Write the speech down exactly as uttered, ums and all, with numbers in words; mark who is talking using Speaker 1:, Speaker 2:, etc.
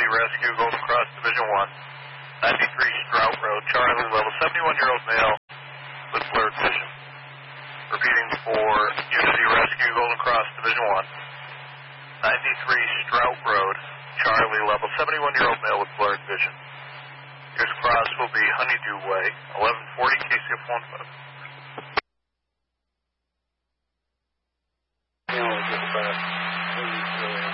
Speaker 1: Rescue, Golden Cross Division one. ninety-three Strout Road, Charlie, level seventy-one-year-old male with blurred vision. Repeating for Unity Rescue, Golden Cross Division one. ninety-three Strout Road, Charlie, level seventy-one-year-old male with blurred vision. Here's cross will be Honeydew Way, eleven forty K C F one five.
Speaker 2: Yeah, I'll get back. Please, uh,